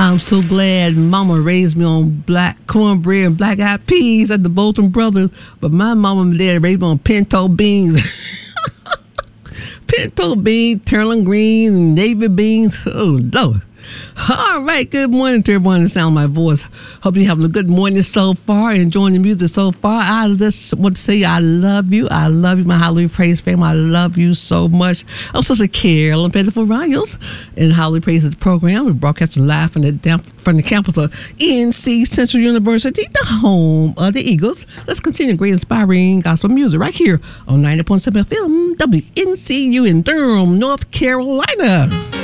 I'm so glad Mama raised me on black cornbread and black eyed peas at the Bolton Brothers, but my mama and dad raised me on pinto beans. Pinto beans, turnip greens, and navy beans. Oh, Lord. All right, good morning to everyone that sound of my voice. Hope you're having a good morning so far, enjoying the music so far. I just want to say I love you. I love you, my Hallelujah Praise family. I love you so much. I'm Sister Carolyn Pettiford Ramos in Hallelujah Praise program. We're broadcasting live from the campus of NC Central University, the home of the Eagles. Let's continue great inspiring gospel music right here on 90.7 FM, WNCU in Durham, North Carolina.